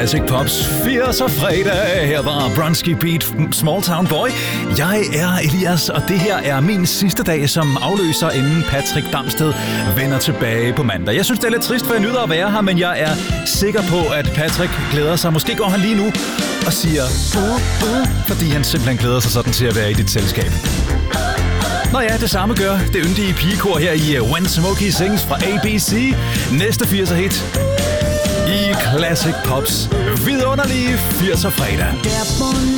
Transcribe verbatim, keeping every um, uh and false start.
Classic Pops firser fredag. Her var Bronski Beat, Small Town Boy. Jeg er Elias, og det her er min sidste dag som afløser, inden Patrick Damsted vender tilbage på mandag. Jeg synes, det er lidt trist, for jeg nyder at være her, men jeg er sikker på, at Patrick glæder sig. Måske går han lige nu og siger uh, uh, fordi han simpelthen glæder sig sådan til at være i dit selskab. Nå ja, det samme gør det yndige pigekor her i When Smokey Sings fra A B C. Næste firser hit i Classic Pops vidunderlige firser fredag.